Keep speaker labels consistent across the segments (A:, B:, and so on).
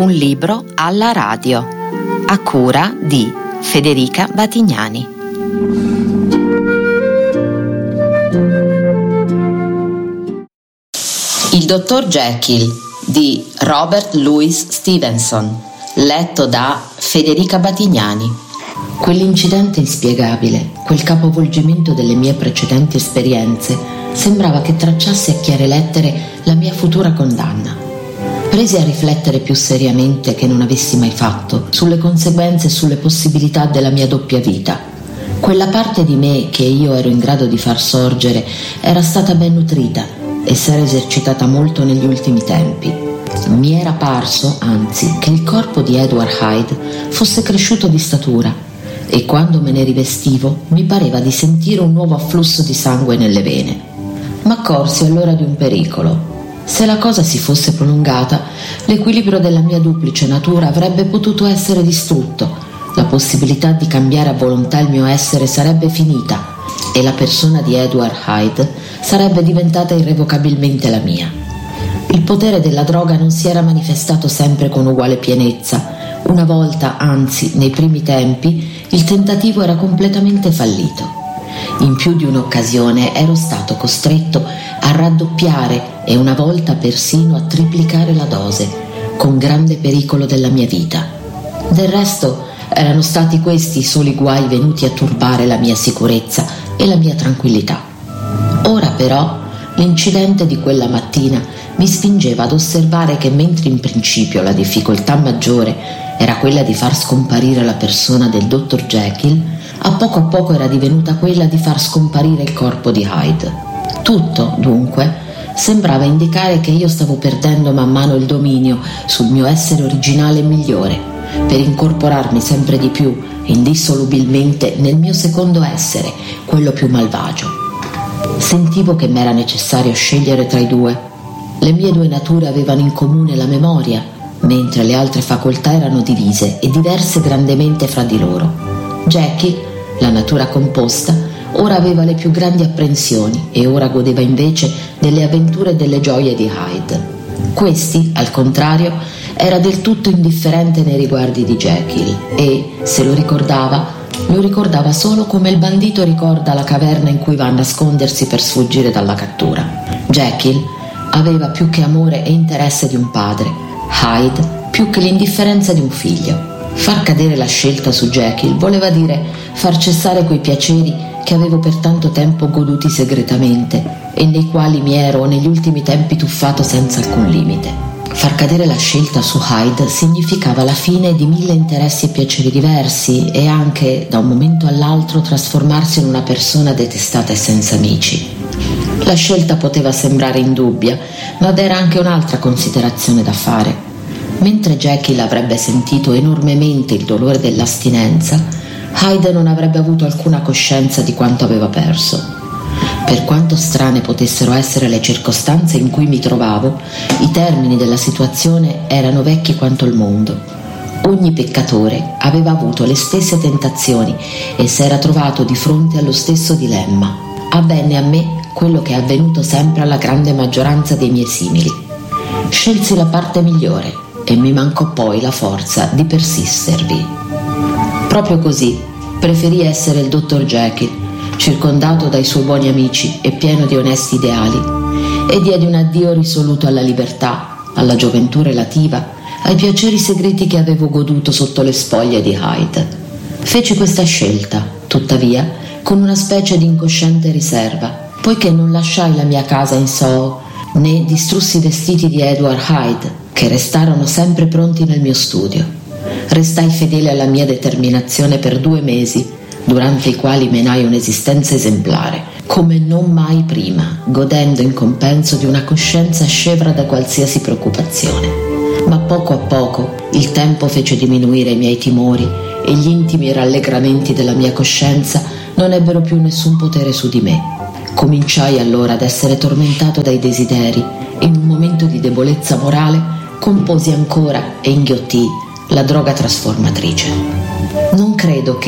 A: Un libro alla radio, a cura di Federica Batignani. Il dottor Jekyll di Robert Louis Stevenson, letto da Federica Batignani. Quell'incidente inspiegabile, quel capovolgimento delle mie precedenti esperienze, sembrava che tracciasse a chiare lettere la mia futura condanna. Presi a riflettere più seriamente che non avessi mai fatto sulle conseguenze e sulle possibilità della mia doppia vita. Quella parte di me che io ero in grado di far sorgere era stata ben nutrita e si era esercitata molto negli ultimi tempi. Mi era parso, anzi, che il corpo di Edward Hyde fosse cresciuto di statura e quando me ne rivestivo mi pareva di sentire un nuovo afflusso di sangue nelle vene. M'accorsi allora di un pericolo. Se la cosa si fosse prolungata, l'equilibrio della mia duplice natura avrebbe potuto essere distrutto, la possibilità di cambiare a volontà il mio essere sarebbe finita e la persona di Edward Hyde sarebbe diventata irrevocabilmente la mia. Il potere della droga non si era manifestato sempre con uguale pienezza. Una volta, anzi, nei primi tempi, il tentativo era completamente fallito. In più di un'occasione ero stato costretto a raddoppiare e una volta persino a triplicare la dose, con grande pericolo della mia vita. Del resto erano stati questi i soli guai venuti a turbare la mia sicurezza e la mia tranquillità. Ora però l'incidente di quella mattina mi spingeva ad osservare che mentre in principio la difficoltà maggiore era quella di far scomparire la persona del dottor Jekyll, a poco era divenuta quella di far scomparire il corpo di Hyde. Tutto, dunque, sembrava indicare che io stavo perdendo man mano il dominio sul mio essere originale e migliore, per incorporarmi sempre di più, indissolubilmente, nel mio secondo essere, quello più malvagio. Sentivo che m'era necessario scegliere tra i due. Le mie due nature avevano in comune la memoria, mentre le altre facoltà erano divise e diverse grandemente fra di loro. Jekyll, la natura composta, ora aveva le più grandi apprensioni e ora godeva invece delle avventure e delle gioie di Hyde. Questi, al contrario, era del tutto indifferente nei riguardi di Jekyll e, se lo ricordava solo come il bandito ricorda la caverna in cui va a nascondersi per sfuggire dalla cattura. Jekyll aveva più che amore e interesse di un padre, Hyde più che l'indifferenza di un figlio. Far cadere la scelta su Jekyll voleva dire far cessare quei piaceri che avevo per tanto tempo goduti segretamente e nei quali mi ero negli ultimi tempi tuffato senza alcun limite. Far cadere la scelta su Hyde significava la fine di 1000 interessi e piaceri diversi e anche, da un momento all'altro, trasformarsi in una persona detestata e senza amici. La scelta poteva sembrare indubbia, ma vi era anche un'altra considerazione da fare. Mentre Jekyll avrebbe sentito enormemente il dolore dell'astinenza, Hyde non avrebbe avuto alcuna coscienza di quanto aveva perso. Per quanto strane potessero essere le circostanze in cui mi trovavo, i termini della situazione erano vecchi quanto il mondo. Ogni peccatore aveva avuto le stesse tentazioni e si era trovato di fronte allo stesso dilemma. Avvenne a me quello che è avvenuto sempre alla grande maggioranza dei miei simili. Scelsi la parte migliore e mi mancò poi la forza di persistervi. Proprio così preferì essere il dottor Jekyll, circondato dai suoi buoni amici e pieno di onesti ideali, e diedi un addio risoluto alla libertà, alla gioventù relativa, ai piaceri segreti che avevo goduto sotto le spoglie di Hyde. Feci questa scelta, tuttavia, con una specie di incosciente riserva, poiché non lasciai la mia casa in Soho, né distrussi i vestiti di Edward Hyde, che restarono sempre pronti nel mio studio. Restai fedele alla mia determinazione per 2 mesi, durante i quali menai un'esistenza esemplare, come non mai prima, godendo in compenso di una coscienza scevra da qualsiasi preoccupazione. Ma poco a poco il tempo fece diminuire i miei timori e gli intimi rallegramenti della mia coscienza non ebbero più nessun potere su di me. Cominciai allora ad essere tormentato dai desideri e in un momento di debolezza morale composi ancora e inghiottii la droga trasformatrice. Non credo che,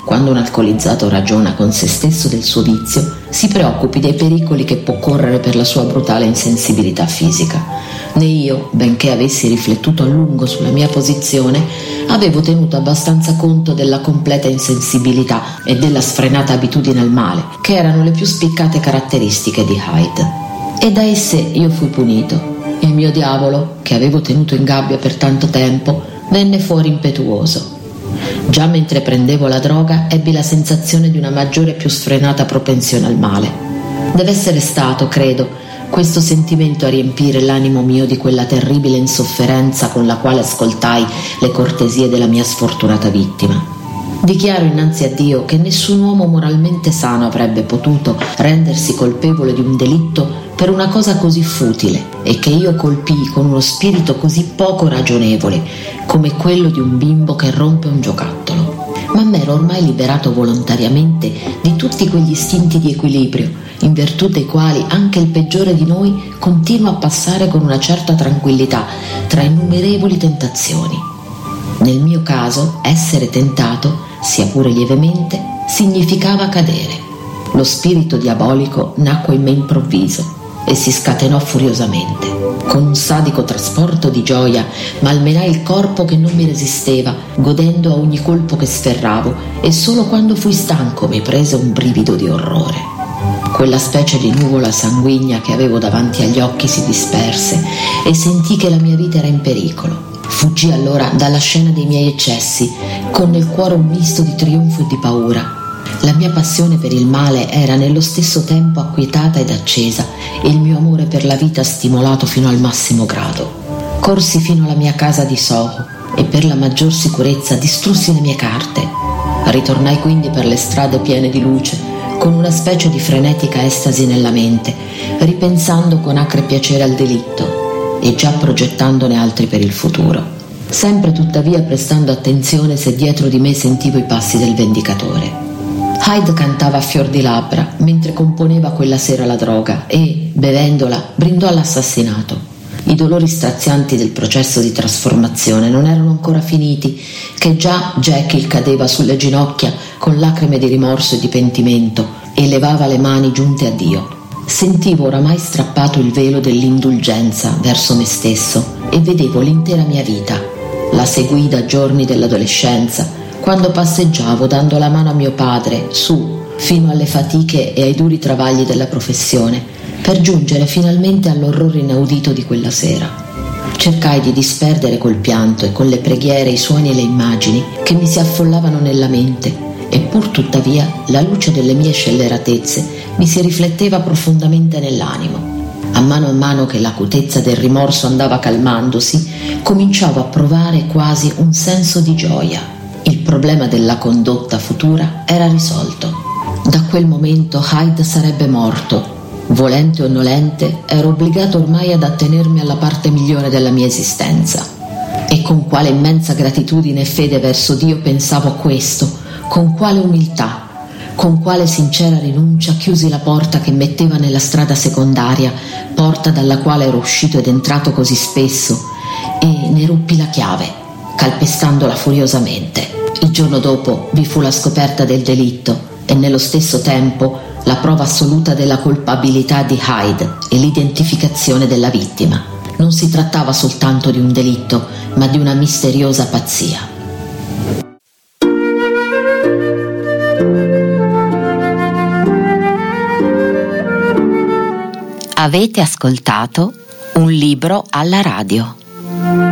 A: Quando un alcolizzato ragiona con se stesso del suo vizio, si preoccupi dei pericoli che può correre per la sua brutale insensibilità fisica. Né io, benché avessi riflettuto a lungo sulla mia posizione, avevo tenuto abbastanza conto della completa insensibilità e della sfrenata abitudine al male, che erano le più spiccate caratteristiche di Hyde. E da esse io fui punito. Il mio diavolo, che avevo tenuto in gabbia per tanto tempo, venne fuori impetuoso. Già mentre prendevo la droga ebbi la sensazione di una maggiore e più sfrenata propensione al male. Deve essere stato, credo, questo sentimento a riempire l'animo mio di quella terribile insofferenza con la quale ascoltai le cortesie della mia sfortunata vittima. Dichiaro innanzi a Dio che nessun uomo moralmente sano avrebbe potuto rendersi colpevole di un delitto per una cosa così futile e che io colpii con uno spirito così poco ragionevole come quello di un bimbo che rompe un giocattolo. Ma m'ero ormai liberato volontariamente di tutti quegli istinti di equilibrio, in virtù dei quali anche il peggiore di noi continua a passare con una certa tranquillità tra innumerevoli tentazioni. Nel mio caso, essere tentato, sia pure lievemente, significava cadere. Lo spirito diabolico nacque in me improvviso e si scatenò furiosamente. Con un sadico trasporto di gioia malmenai il corpo che non mi resisteva, godendo a ogni colpo che sferravo, e solo quando fui stanco mi prese un brivido di orrore. Quella specie di nuvola sanguigna che avevo davanti agli occhi si disperse e sentii che la mia vita era in pericolo. Fuggì allora dalla scena dei miei eccessi, con nel cuore un misto di trionfo e di paura. La mia passione per il male era nello stesso tempo acquietata ed accesa e il mio amore per la vita stimolato fino al massimo grado. Corsi fino alla mia casa di Soho e per la maggior sicurezza distrussi le mie carte. Ritornai quindi per le strade piene di luce, con una specie di frenetica estasi nella mente, ripensando con acre piacere al delitto e già progettandone altri per il futuro, sempre tuttavia prestando attenzione se dietro di me sentivo i passi del vendicatore. Hyde cantava a fior di labbra mentre componeva quella sera la droga e, bevendola, brindò all'assassinato. I dolori strazianti del processo di trasformazione non erano ancora finiti, che già Jekyll cadeva sulle ginocchia con lacrime di rimorso e di pentimento e levava le mani giunte a Dio. Sentivo oramai strappato il velo dell'indulgenza verso me stesso e vedevo l'intera mia vita. La seguii da giorni dell'adolescenza, quando passeggiavo dando la mano a mio padre, su, fino alle fatiche e ai duri travagli della professione, per giungere finalmente all'orrore inaudito di quella sera. Cercai di disperdere col pianto e con le preghiere i suoni e le immagini che mi si affollavano nella mente, e pur tuttavia la luce delle mie scelleratezze mi si rifletteva profondamente nell'animo. A mano che l'acutezza del rimorso andava calmandosi, cominciavo a provare quasi un senso di gioia. Il problema della condotta futura era risolto. Da quel momento Hyde sarebbe morto. Volente o nolente, ero obbligato ormai ad attenermi alla parte migliore della mia esistenza. E con quale immensa gratitudine e fede verso Dio pensavo a questo, con quale umiltà, con quale sincera rinuncia chiusi la porta che metteva nella strada secondaria, porta dalla quale ero uscito ed entrato così spesso, e ne ruppi la chiave, calpestandola furiosamente. Il giorno dopo vi fu la scoperta del delitto e nello stesso tempo la prova assoluta della colpabilità di Hyde e l'identificazione della vittima. Non si trattava soltanto di un delitto, ma di una misteriosa pazzia.
B: Avete ascoltato Un libro alla radio.